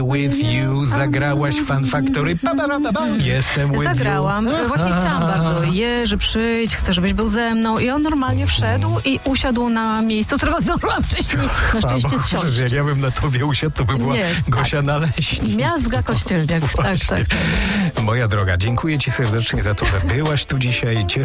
With you zagrałaś Fun Factory. Jestem with Zagrałam. you. Właśnie chciałam bardzo. Jerzy, przyjdź, chcę, żebyś był ze mną. I on normalnie wszedł i usiadł na miejscu, którego zdążyłam wcześniej na szczęście zsiąść. Jak ja bym na tobie usiadł, to by była Gosia Naleśnik. Miazga Kościelniak. Tak. Moja droga, dziękuję ci serdecznie za to, że byłaś tu dzisiaj.